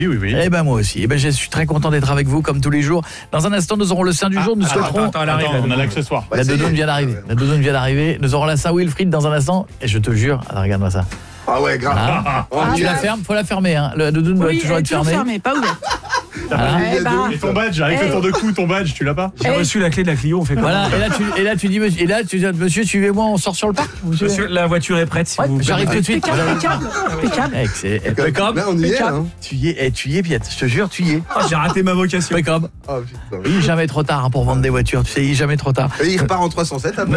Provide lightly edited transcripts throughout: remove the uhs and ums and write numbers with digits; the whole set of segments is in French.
Oui. Eh ben moi aussi. Eh ben je suis très content d'être avec vous comme tous les jours. Dans un instant, nous aurons le Saint du jour. Nous souhaiterons. Attends, on a l'accessoire. La doudoune vient d'arriver. Nous aurons la Saint-Wilfried dans un instant. Et je te jure, regarde-moi ça. Ah ouais, grave. Tu la fermes, faut la fermer. Hein. La doudoune doit toujours être fermée. Pas ouverte. Et ton badge, avec le tour de cou, ton badge, tu l'as pas? J'ai reçu la clé de la Clio, on fait quoi? Voilà, et là tu dis monsieur, suivez-moi, on sort sur le parc. Monsieur, la voiture est prête si vous j'arrive tout de suite. Impeccable. Impeccable. On y est, hein. Tu y es, Piet. Je te jure, tu y es. J'ai raté ma vocation. Impeccable. Oh putain. Il est jamais trop tard pour vendre des voitures. Tu sais, il est jamais trop tard. Et il repart en 307 après.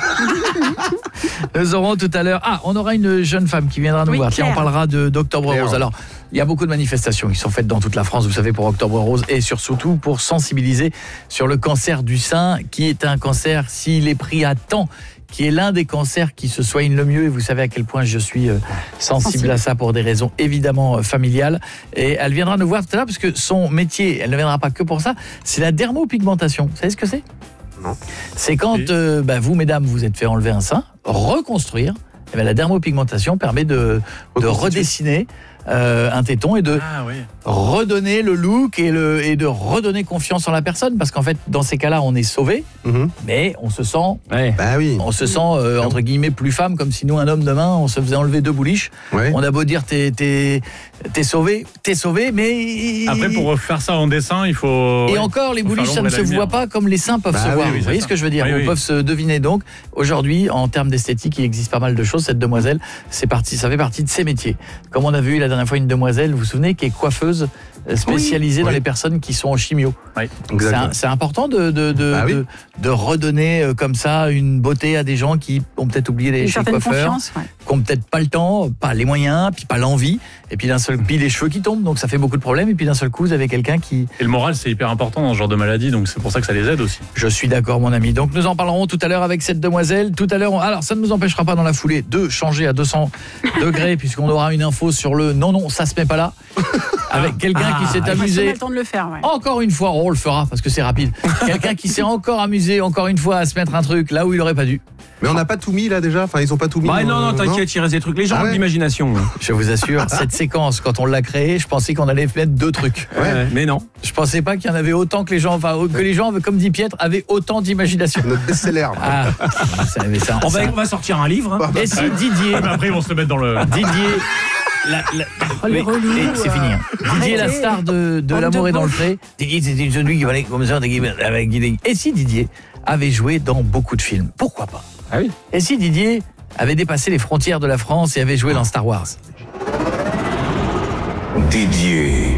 Nous aurons tout à l'heure. On aura une jeune femme qui viendra nous voir. Tiens, on parlera d'Octobre Rose. Alors, il y a beaucoup de manifestations qui sont faites dans toute la France, vous savez, pour Octobre Rose et surtout pour sensibiliser sur le cancer du sein, qui est un cancer, s'il est pris à temps, qui est l'un des cancers qui se soigne le mieux. Et vous savez à quel point je suis sensible à ça pour des raisons évidemment familiales. Et elle viendra nous voir tout à l'heure parce que son métier, elle ne viendra pas que pour ça, c'est la dermopigmentation. Vous savez ce que c'est? Non. C'est quand vous, mesdames, vous êtes fait enlever un sein, reconstruire. Et la dermopigmentation permet de redessiner un téton et de redonner le look et de redonner confiance en la personne, parce qu'en fait dans ces cas-là on est sauvé, mais on se sent on se sent entre guillemets plus femme, comme si nous un homme demain on se faisait enlever 2 bouliches. On a beau dire t'es sauvé, mais après pour faire ça en dessin il faut et encore les bouliches ça ne se voit pas comme les seins peuvent se voir. Vous voyez ce que je veux dire? Ils peuvent se deviner. Donc aujourd'hui en termes d'esthétique il existe pas mal de choses. Cette demoiselle ça fait partie de ses métiers. Comme on a vu la dernière fois une demoiselle, vous vous souvenez, qui est coiffeuse spécialisée dans les personnes qui sont en chimio. C'est important de redonner comme ça une beauté à des gens qui ont peut-être oublié chez le coiffeur, qui ont peut-être pas le temps, pas les moyens, puis pas l'envie, et puis d'un seul coup les cheveux qui tombent, donc ça fait beaucoup de problèmes, et puis d'un seul coup vous avez quelqu'un qui... Et le moral c'est hyper important dans ce genre de maladie, donc c'est pour ça que ça les aide aussi. Je suis d'accord mon ami, donc nous en parlerons tout à l'heure avec cette demoiselle. Tout à l'heure, alors ça ne nous empêchera pas dans la foulée de changer à 200 degrés, puisqu'on aura une info sur le non, ça se met pas là, avec quelqu'un qui s'est amusé. On a le temps de le faire, encore une fois, on le fera parce que c'est rapide. Quelqu'un qui s'est encore amusé, encore une fois, à se mettre un truc là où il aurait pas dû. Mais on n'a pas tout mis là déjà, enfin ils ont pas tout mis. Non, t'inquiète, il reste des trucs. Les gens ont de l'imagination. Je vous assure, cette séquence, quand on l'a créée, je pensais qu'on allait mettre 2 trucs. Mais non. Je pensais pas qu'il y en avait autant que les gens, que les gens, comme dit Pietre, avaient autant d'imagination. Notre best-seller. On va sortir un livre. Et si Didier... après ils vont se mettre dans le... Didier... c'est fini. Didier, la star de L'amour est dans le pré. Didier, c'était celui qui valait comme ça. Et si Didier avait joué dans beaucoup de films, pourquoi pas? Et si Didier avait dépassé les frontières de la France et avait joué dans Star Wars? Didier